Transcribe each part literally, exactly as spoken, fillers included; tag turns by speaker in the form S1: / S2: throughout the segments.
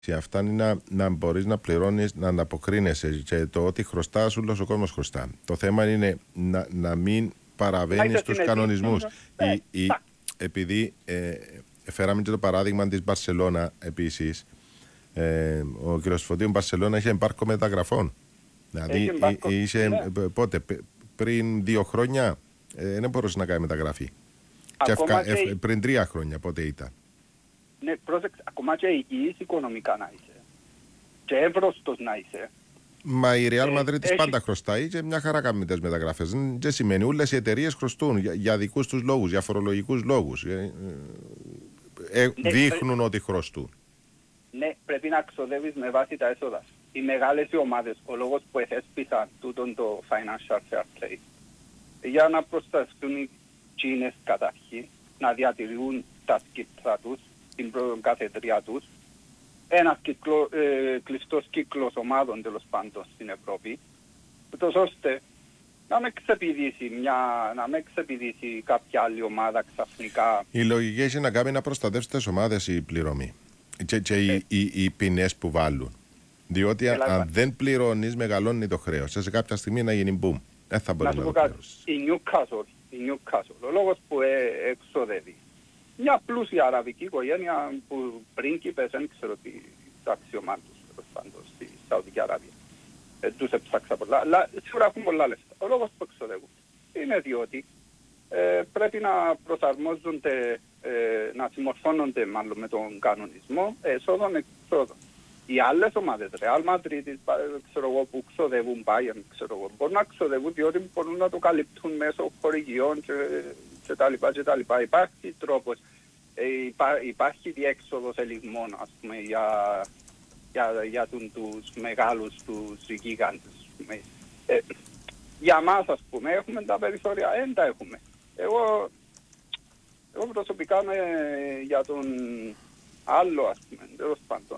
S1: Αυτά είναι να, να μπορείς να πληρώνεις, να ανταποκρίνεσαι και το ότι χρωστά σου όλος ο κόσμος χρωστά. Το θέμα είναι να, να μην παραβαίνεις τους κανονισμούς. Η, η, επειδή ε, φέραμε και το παράδειγμα της Μπαρσελώνα επίσης, ε, ο κ. Φωτίου Μπαρσελώνα είχε πάρκο μεταγραφών. Δηλαδή είχε, ναι. πότε, πριν δύο χρόνια ε, δεν μπορούσε να κάνει μεταγραφή. Και ευκα, και... Ε, πριν τρία χρόνια πότε ήταν.
S2: Ναι, πρόσεξε, ακόμα και υγιής οικονομικά να είσαι και εύρωστος να είσαι.
S1: Μα η Real Madrid της πάντα χρωστάει και μια χαρά κάνουν τις μεταγραφές. Δεν σημαίνει όλες οι εταιρείες χρωστούν για, για δικούς τους λόγους, για φορολογικούς λόγους. Ε, ε, ναι, δείχνουν πρέ... ότι χρωστούν.
S2: Ναι, πρέπει να ξοδεύεις με βάση τα έσοδα. Οι μεγάλες ομάδες, ο λόγος που εθέσπισαν τούτον το financial fair play, για να προστατευτούν οι Κίνες καταρχήν, να διατηρούν τα σκύπτρα τους, την καθετρία τους, ένας κυκλο, ε, κλειστός κύκλος ομάδων τέλος πάντων στην Ευρώπη, ούτως ώστε να με ξεπηδήσει, μια, να με ξεπηδήσει κάποια άλλη ομάδα ξαφνικά.
S1: Η λογική έχει να κάνει να προστατεύσει τις ομάδες η πληρωμή και, και ε. οι, οι, οι ποινές που βάλουν. Διότι ε, αν δεν πληρώνεις μεγαλώνει το χρέος. Σε κάποια στιγμή να γίνει boom. Δεν θα μπορεί να, να το πληρώσεις.
S2: Η Newcastle, η Newcastle, ο λόγος που ε, εξοδεύει. Μια πλούσια αραβική οικογένεια που πρίγκιπες, δεν ξέρω τι αξιωμά τους πάντως στη Σαουδική Αραβία. Ε, τους έψαξα πολλά, αλλά σίγουρα έχουν πολλά λεφτά. Ο λόγος που εξοδεύουν είναι διότι ε, πρέπει να προσαρμόζονται, ε, να συμμορφώνονται μάλλον με τον κανονισμό εσόδων εξόδων. Οι άλλες ομάδες, Real Madrid, ξέρω εγώ, που ξοδεύουν, Bayern, ξέρω εγώ, μπορούν να ξοδεύουν διότι μπορούν να το καλύπτουν μέσω χορηγιών και, και τα λοιπά και τα λοιπά. Υπάρχει τρόπος, ε, υπά, υπάρχει διέξοδος ελιγμών, ας πούμε, για, για, για τον, τους μεγάλους, τους γίγαντες, ας πούμε. Ε, για μας, ας πούμε, έχουμε τα περιθώρια, δεν τα έχουμε. Εγώ, εγώ προσωπικά με, για τον άλλο, ας πούμε, τέλος πάντων.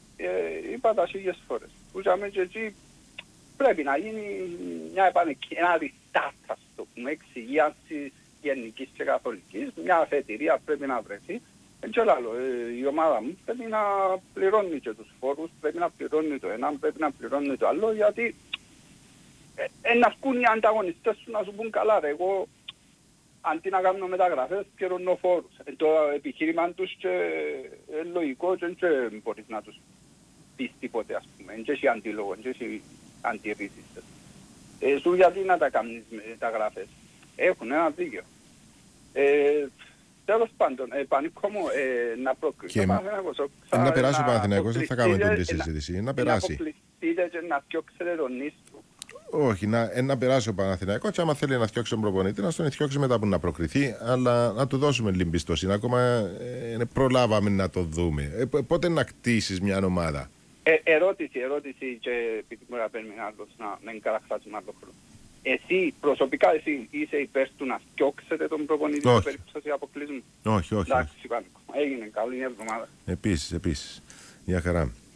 S2: Ε, είπα τα χίλιες φορές. Ούσαμε και εκεί πρέπει να γίνει μια επανεκκίνηση, ένα restart, ας το πούμε, εξυγίανση γενικής και καθολικής. Μια αφετηρία πρέπει να βρεθεί. Εν και άλλο, ε, η ομάδα μου πρέπει να πληρώνει και τους φόρους, πρέπει να πληρώνει το ένα, πρέπει να πληρώνει το άλλο, γιατί ε, ε, να βγουν οι ανταγωνιστές σου να σου πούν καλά, ρε, εγώ αντί να κάνω μεταγραφές πληρώνω φόρους. Ε, το επιχείρημα τους και ε, λογικό και δεν μπορείς να τους πεις τίποτε, ας πούμε. Δεν έχει αντίλογο, δεν έχει αντιρρήσεις. Ε, σου γιατί να τα κάνεις μεταγραφές. Έχουν ένα δίκαιο. Ε, τέλος πάντων, ε, πανικό μου, ε, να προκριθεί ο Παναθηναϊκός.
S1: Να περάσει ο Παναθηναϊκός, δεν θα κάνουμε την συζήτηση. Να περάσει.
S2: Να αποκλειστείτε και να διώξετε τον νήστο.
S1: Όχι, να, να περάσει ο Παναθηναϊκός και άμα θέλει να διώξει τον προπονητή, να τον διώξει μετά που να προκριθεί, αλλά να του δώσουμε λίγη εμπιστοσύνη. Ακόμα ε, προλάβαμε να το δούμε. Ε, πότε να κτίσεις μια ομάδα.
S2: Ε, ερώτηση, ερώτηση και επειδή μπορεί να παίρνει άλλος να μην καραχτάζουμε άλλο χρόνο. Εσύ, προσωπικά εσύ είσαι υπέρ του να διώξετε τον προπονητή στην περίπτωση αποκλεισμού.
S1: Όχι, όχι.
S2: Εντάξει, όχι. Έγινε καλή εβδομάδα.
S1: Επίσης, επίσης. Μια χαρά.